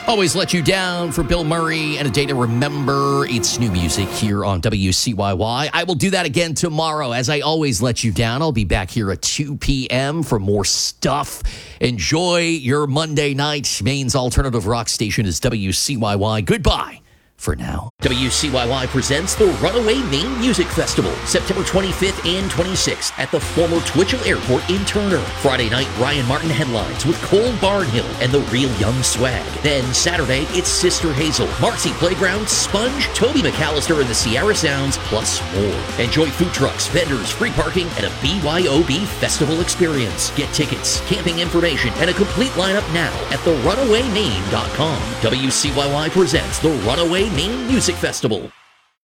Always Let You Down for Bill Murray and A Day to Remember. It's new music here on WCYY. I will do that again tomorrow. As I always let you down, I'll be back here at 2 p.m. for more stuff. Enjoy your Monday night. Maine's alternative rock station is WCYY. Goodbye for now. WCYY presents the Runaway Maine Music Festival, September 25th and 26th at the former Twitchell Airport in Turner. Friday night, Ryan Martin headlines with Cole Barnhill and the Real Young Swag. Then Saturday, it's Sister Hazel, Marcy Playground, Sponge, Toby McAllister and the Sierra Sounds, plus more. Enjoy food trucks, vendors, free parking, and a BYOB festival experience. Get tickets, camping information, and a complete lineup now at therunawaymaine.com. WCYY presents the Runaway Maine Music Festival.